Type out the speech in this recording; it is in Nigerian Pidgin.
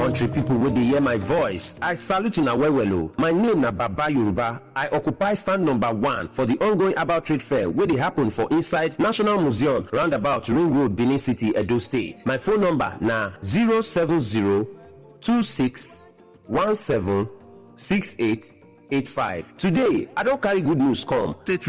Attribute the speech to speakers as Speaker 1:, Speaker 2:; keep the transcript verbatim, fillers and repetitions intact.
Speaker 1: Country people wey dey hear my voice, I salute una well well o. My name na Baba Yoruba. I occupy stand number one for the ongoing herbal trade fair wey dey happen for inside National Museum roundabout Ring Road, Benin City, Edo State. My phone number na zero seven zero two six one seven six eight eight five. Today, I don carry good news come.